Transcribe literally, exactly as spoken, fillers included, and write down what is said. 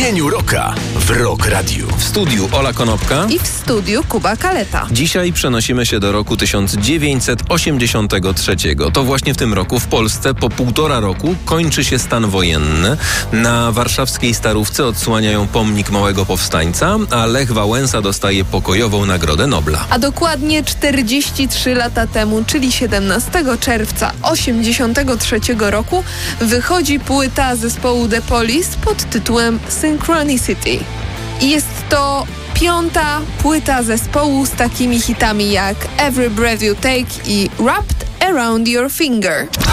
Tłumieniu rocka w Rock Radio. W studiu Ola Konopka i w studiu Kuba Kaleta. Dzisiaj przenosimy się do roku tysiąc dziewięćset osiemdziesiątego trzeciego. To właśnie w tym roku w Polsce po półtora roku kończy się stan wojenny. Na warszawskiej Starówce odsłaniają pomnik Małego Powstańca, a Lech Wałęsa dostaje pokojową Nagrodę Nobla. A dokładnie czterdzieści trzy lata temu, czyli siedemnastego czerwca osiemdziesiątego trzeciego roku, wychodzi płyta zespołu The Police pod tytułem Synchronicity. I jest to piąta płyta zespołu z takimi hitami jak Every Breath You Take i Wrapped Around Your Finger.